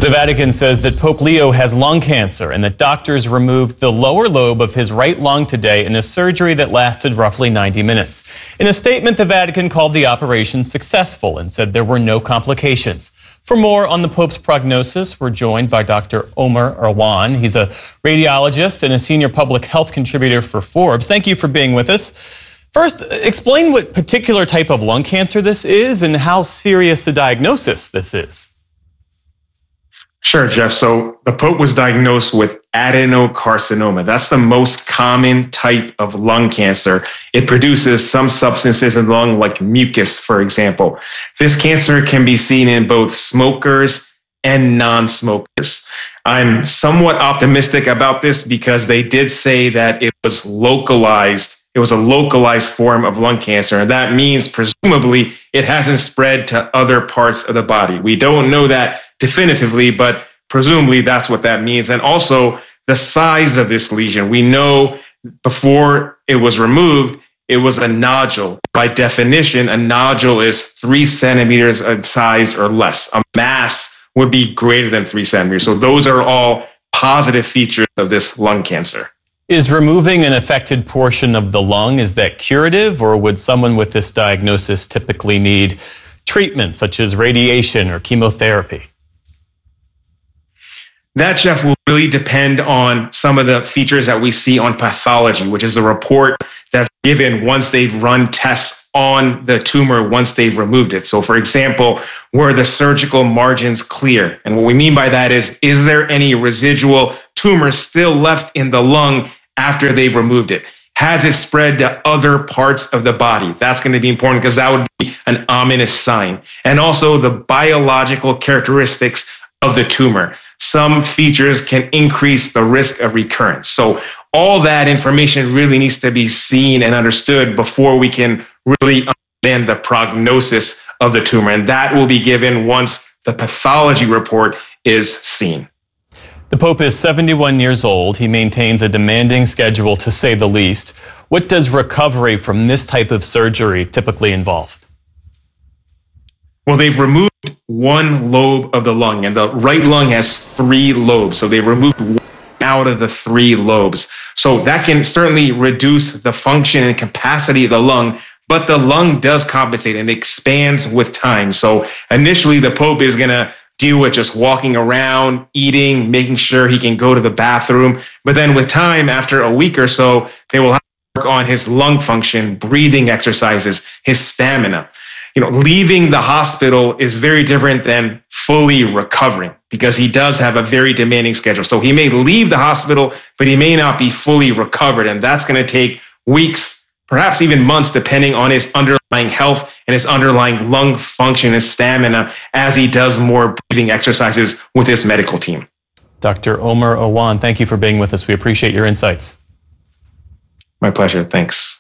The Vatican says that Pope Leo has lung cancer and that doctors removed the lower lobe of his right lung today in a surgery that lasted roughly 90 minutes. In a statement, the Vatican called the operation successful and said there were no complications. For more on the Pope's prognosis, we're joined by Dr. Omer Awan. He's a radiologist and a senior public health contributor for Forbes. Thank you for being with us. First, explain what particular type of lung cancer this is and how serious a diagnosis this is. Sure, Jeff. So the Pope was diagnosed with adenocarcinoma. That's the most common type of lung cancer. It produces some substances in the lung, like mucus, for example. This cancer can be seen in both smokers and non-smokers. I'm somewhat optimistic about this because they did say that it was localized. It was a localized form of lung cancer. And that means presumably it hasn't spread to other parts of the body. We don't know that definitively, but presumably that's what that means. And also the size of this lesion. We know before it was removed, it was a nodule. By definition, a nodule is 3 centimeters in size or less. A mass would be greater than 3 centimeters. So those are all positive features of this lung cancer. Is removing an affected portion of the lung, is that curative, or would someone with this diagnosis typically need treatment such as radiation or chemotherapy? That, Jeff, will really depend on some of the features that we see on pathology, which is a report that's given once they've run tests on the tumor once they've removed it. So, for example, were the surgical margins clear? And what we mean by that is there any residual tumor still left in the lung after they've removed it? Has it spread to other parts of the body? That's going to be important because that would be an ominous sign. And also the biological characteristics of the tumor. Some features can increase the risk of recurrence. So all that information really needs to be seen and understood before we can really understand the prognosis of the tumor. And that will be given once the pathology report is seen. The Pope is 71 years old. He maintains a demanding schedule, to say the least. What does recovery from this type of surgery typically involve? Well, they've removed one lobe of the lung, and the right lung has 3 lobes. So they removed one out of the 3 lobes. So that can certainly reduce the function and capacity of the lung, but the lung does compensate and expands with time. So initially, the Pope is going to deal with just walking around, eating, making sure he can go to the bathroom. But then with time, after a week or so, they will have to work on his lung function, breathing exercises, his stamina. Leaving the hospital is very different than fully recovering because he does have a very demanding schedule. So he may leave the hospital, but he may not be fully recovered. And that's going to take weeks, perhaps even months, depending on his underlying health and his underlying lung function and stamina as he does more breathing exercises with his medical team. Dr. Omer Awan, thank you for being with us. We appreciate your insights. My pleasure. Thanks.